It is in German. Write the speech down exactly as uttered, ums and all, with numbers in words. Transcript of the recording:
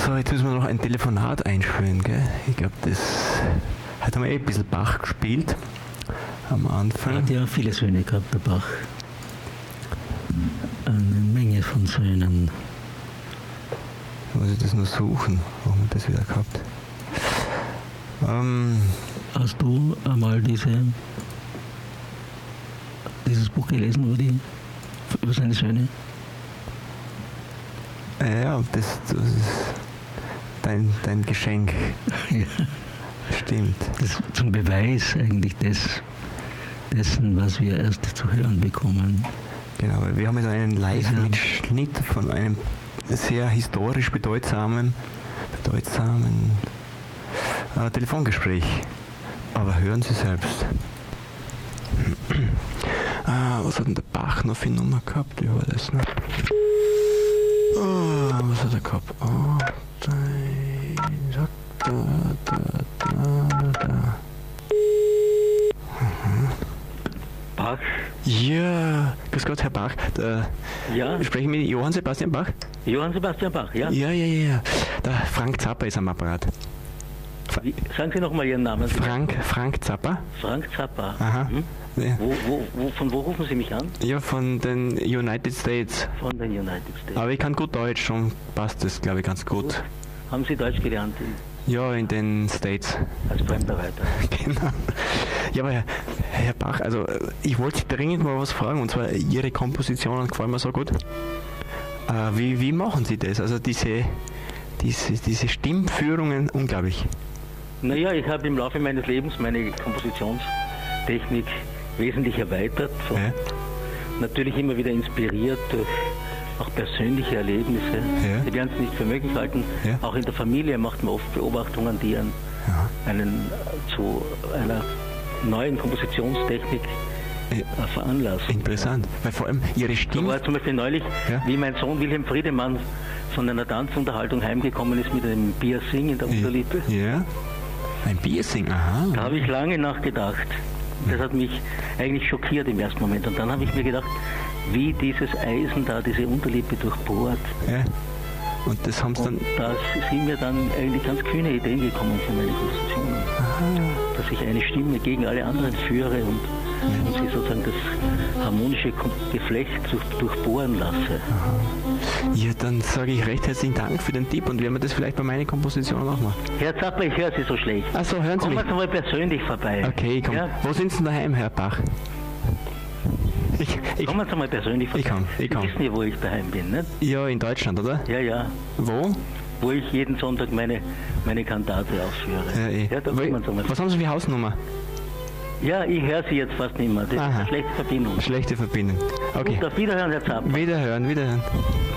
So, jetzt müssen wir noch ein Telefonat einspielen, gell? Ich glaube, das. Heute haben wir eh ein bisschen Bach gespielt. Am Anfang. Er hat ja viele Söhne gehabt, der Bach. Eine Menge von Söhnen. Muss ich das nur suchen? Wo haben wir das wieder gehabt? Ähm, Hast du einmal diese, dieses Buch gelesen über, die, über seine Söhne? ja, das, das ist dein, dein Geschenk. Ja. Stimmt. Das ist zum Beweis eigentlich des, dessen, was wir erst zu hören bekommen. Genau, weil wir haben jetzt einen Live-Mitschnitt von einem sehr historisch bedeutsamen, bedeutsamen äh, Telefongespräch. Aber hören Sie selbst. ah, was hat denn der Bach noch für eine Nummer gehabt? Wie war das noch? Oh, was hat er gehabt? Oh, da, da, da, da, da. Mhm. Bach? Ja, grüß Gott, Herr Bach. Da Ja? spreche ich mit Johann Sebastian Bach? Johann Sebastian Bach, ja? Ja, ja, ja, ja. Der Frank Zappa ist am Apparat. Wie, sagen Sie nochmal Ihren Namen. Frank, Frank Zappa? Frank Zappa. Aha. Hm? Ja. Wo, wo, wo, von wo rufen Sie mich an? Ja, von den United States. Von den United States. Aber ich kann gut Deutsch, schon passt das, glaube ich, ganz gut. Gut. Haben Sie Deutsch gelernt in, Ja, in den States. als Fremdarbeiter? Genau. Ja, aber Herr, Herr Bach, also ich wollte Sie dringend mal was fragen, und zwar Ihre Kompositionen gefallen mir so gut. Äh, wie, wie machen Sie das? Also diese, diese, diese Stimmführungen, unglaublich. Naja, ich habe im Laufe meines Lebens meine Kompositionstechnik wesentlich erweitert. Und Ja. natürlich immer wieder inspiriert durch auch persönliche Erlebnisse. Ja. Sie werden es nicht für möglich halten. Ja. Auch in der Familie macht man oft Beobachtungen, die einen, Ja. einen zu einer neuen Kompositionstechnik Ja. äh, veranlassen. Interessant, weil vor allem Ihre So Stimme... war zum Beispiel neulich, Ja. wie mein Sohn Wilhelm Friedemann von einer Tanzunterhaltung heimgekommen ist mit einem Piercing in der Unterlippe. Ja, ein Piercing, aha. Da habe ich lange nachgedacht. Das hat mich eigentlich schockiert im ersten Moment. Und dann habe ich mir gedacht, wie dieses Eisen da diese Unterlippe durchbohrt. Ja. Und das haben Sie dann... Und da sind mir dann eigentlich ganz kühne Ideen gekommen für meine Konstruktionen. Dass ich eine Stimme gegen alle anderen führe und, und sie sozusagen das harmonische Kom- Geflecht durch, durchbohren lasse. Ja, dann sage ich recht herzlichen Dank für den Tipp und werden wir das vielleicht bei meinen Kompositionen auch machen. Herr Zappa, ich höre Sie so schlecht. Achso, hören Sie Kommen mich. Sie mal persönlich vorbei. Okay, komm. Ja? Wo sind Sie denn daheim, Herr Bach? Ich, ich, Kommen Sie mal persönlich vorbei. Ich komm, ich komm. Sie wissen ja, wo ich daheim bin, nicht? ja, in Deutschland, oder? Ja, ja. Wo? Wo ich jeden Sonntag meine, meine Kantate ausführe. Ja, eh. Ja, da Wo- kommen Sie mal. Was haben Sie für Hausnummer? Ja, ich höre Sie jetzt fast nicht mehr. Das ist Aha. eine schlechte Verbindung. Schlechte Verbindung. Okay. Gut, auf Wiederhören, Herr Zappa. Wiederhören, wiederhören.